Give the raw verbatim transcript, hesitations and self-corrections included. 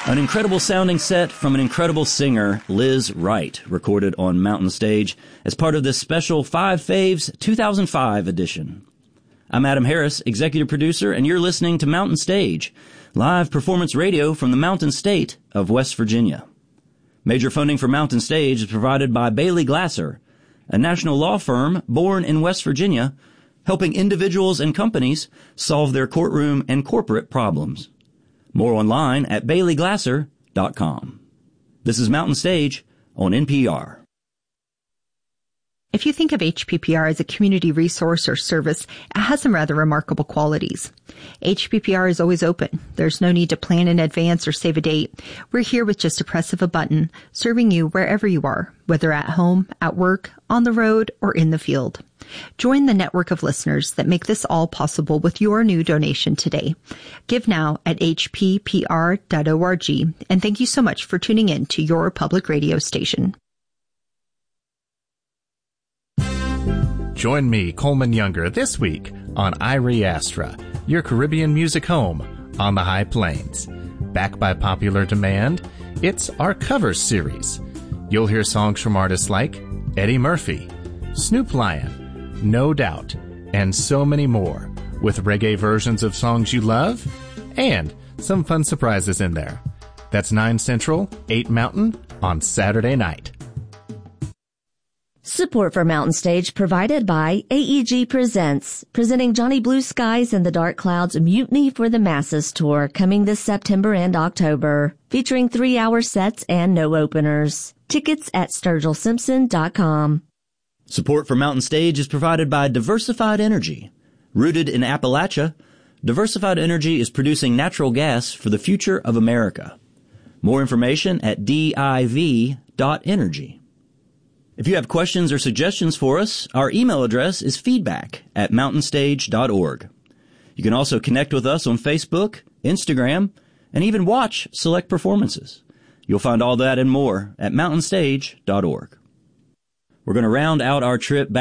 An incredible sounding set from an incredible singer, Liz Wright, recorded on Mountain Stage as part of this special Five Faves two thousand five edition. I'm Adam Harris, executive producer, and you're listening to Mountain Stage, live performance radio from the Mountain State of West Virginia. Major funding for Mountain Stage is provided by Bailey Glasser, a national law firm born in West Virginia, helping individuals and companies solve their courtroom and corporate problems. More online at bailey glasser dot com. This is Mountain Stage on N P R. If you think of H P P R as a community resource or service, it has some rather remarkable qualities. H P P R is always open. There's no need to plan in advance or save a date. We're here with just a press of a button, serving you wherever you are, whether at home, at work, on the road, or in the field. Join the network of listeners that make this all possible with your new donation today. Give now at h p p r dot org, and thank you so much for tuning in to your public radio station. Join me, Coleman Younger, this week on Irie Astra, your Caribbean music home on the High Plains. Backed by popular demand, it's our covers series. You'll hear songs from artists like Eddie Murphy, Snoop Lion, No Doubt, and so many more, with reggae versions of songs you love and some fun surprises in there. That's nine Central, eight Mountain on Saturday night. Support for Mountain Stage provided by A E G Presents, presenting Johnny Blue Skies and the Dark Clouds Mutiny for the Masses tour coming this September and October, featuring three-hour sets and no openers. Tickets at sturgill simpson dot com. Support for Mountain Stage is provided by Diversified Energy. Rooted in Appalachia, Diversified Energy is producing natural gas for the future of America. More information at div dot energy. If you have questions or suggestions for us, our email address is feedback at mountain stage dot org. You can also connect with us on Facebook, Instagram, and even watch select performances. You'll find all that and more at mountain stage dot org. We're going to round out our trip back